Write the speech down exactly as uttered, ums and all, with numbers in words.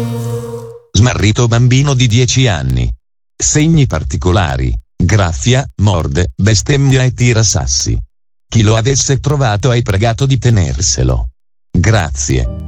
Smarrito bambino di dieci anni. Segni particolari, graffia, morde, bestemmia e tira sassi. Chi lo avesse trovato hai pregato di tenerselo. Grazie.